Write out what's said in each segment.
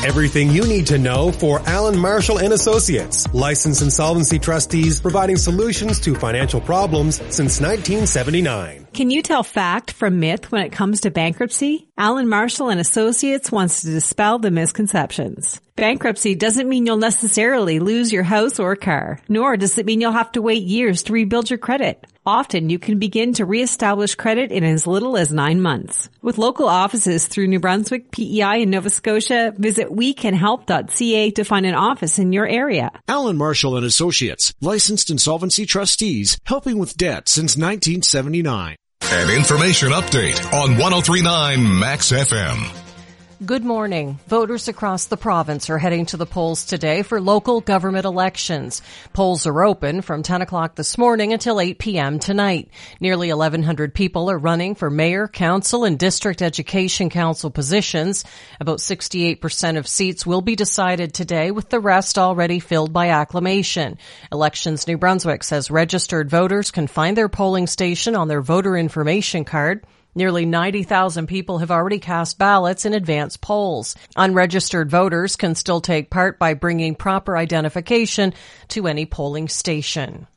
Everything you need to know for Allen Marshall and Associates, licensed insolvency trustees providing solutions to financial problems since 1979. Can you tell fact from myth when it comes to bankruptcy? Allen Marshall and Associates wants to dispel the misconceptions. Bankruptcy doesn't mean you'll necessarily lose your house or car, nor does it mean you'll have to wait years to rebuild your credit. Often you can begin to reestablish credit in as little as 9 months. With local offices through New Brunswick, PEI, and Nova Scotia, visit wecanhelp.ca to find an office in your area. Allen Marshall and Associates, licensed insolvency trustees, helping with debt since 1979. An information update on 103.9 Max FM. Good morning. Voters across the province are heading to the polls today for local government elections. Polls are open from 10 o'clock this morning until 8 p.m. tonight. Nearly 1,100 people are running for mayor, council, and district education council positions. About 68% of seats will be decided today, with the rest already filled by acclamation. Elections New Brunswick says registered voters can find their polling station on their voter information card. Nearly 90,000 people have already cast ballots in advance polls. Unregistered voters can still take part by bringing proper identification to any polling station.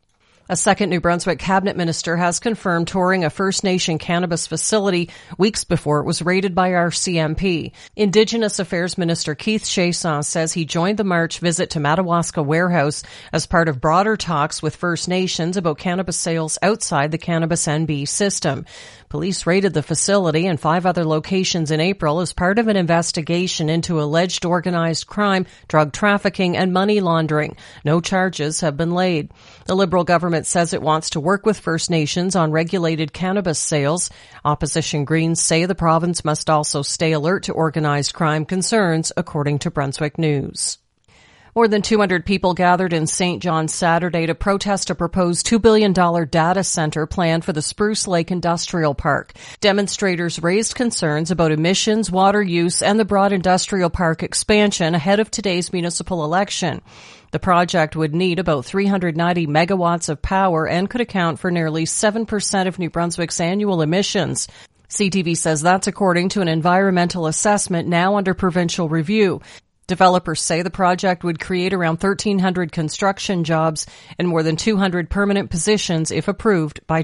A second New Brunswick cabinet minister has confirmed touring a First Nation cannabis facility weeks before it was raided by RCMP. Indigenous Affairs Minister Keith Chiasson says he joined the March visit to Madawaska Warehouse as part of broader talks with First Nations about cannabis sales outside the Cannabis NB system. Police raided the facility and 5 other locations in April as part of an investigation into alleged organized crime, drug trafficking, and money laundering. No charges have been laid. The Liberal government says it wants to work with First Nations on regulated cannabis sales. Opposition Greens say the province must also stay alert to organized crime concerns, according to Brunswick News. More than 200 people gathered in St. John Saturday to protest a proposed $2 billion data center planned for the Spruce Lake Industrial Park. Demonstrators raised concerns about emissions, water use, and the broad industrial park expansion ahead of today's municipal election. The project would need about 390 megawatts of power and could account for nearly 7% of New Brunswick's annual emissions. CTV says that's according to an environmental assessment now under provincial review. Developers say the project would create around 1,300 construction jobs and more than 200 permanent positions if approved by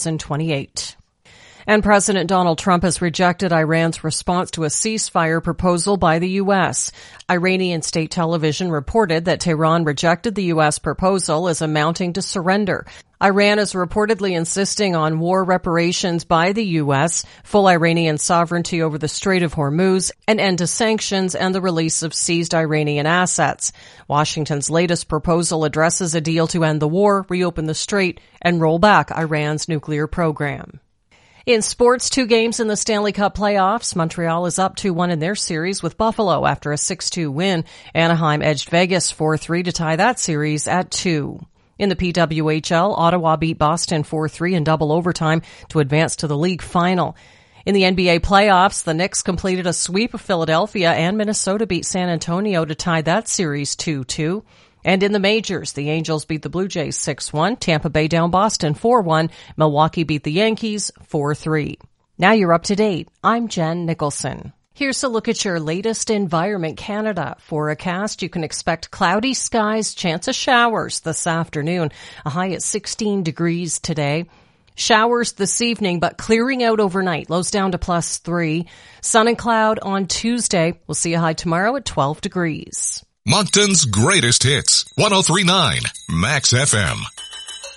2028. And President Donald Trump has rejected Iran's response to a ceasefire proposal by the U.S. Iranian state television reported that Tehran rejected the U.S. proposal as amounting to surrender. Iran is reportedly insisting on war reparations by the U.S., full Iranian sovereignty over the Strait of Hormuz, an end to sanctions, and the release of seized Iranian assets. Washington's latest proposal addresses a deal to end the war, reopen the strait, and roll back Iran's nuclear program. In sports, 2 games in the Stanley Cup playoffs. Montreal is up 2-1 in their series with Buffalo after a 6-2 win. Anaheim edged Vegas 4-3 to tie that series at 2. In the PWHL, Ottawa beat Boston 4-3 in double overtime to advance to the league final. In the NBA playoffs, the Knicks completed a sweep of Philadelphia, and Minnesota beat San Antonio to tie that series 2-2. And in the majors, the Angels beat the Blue Jays 6-1, Tampa Bay down Boston 4-1, Milwaukee beat the Yankees 4-3. Now you're up to date. I'm Jen Nicholson. Here's a look at your latest Environment Canada forecast. You can expect cloudy skies, chance of showers this afternoon, a high at 16 degrees today. Showers this evening, but clearing out overnight, lows down to +3. Sun and cloud on Tuesday. We'll see a high tomorrow at 12 degrees. Moncton's greatest hits, 103.9 Max FM.